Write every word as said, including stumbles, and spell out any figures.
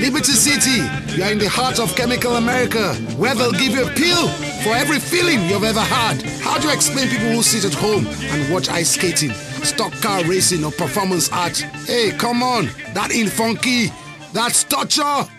Liberty City, you are in the heart of Chemical America, where they'll give you a pill for every feeling you've ever had. How do you explain people who sit at home and watch ice skating, stock car racing or performance art? Hey, come on, that ain't funky, that's torture.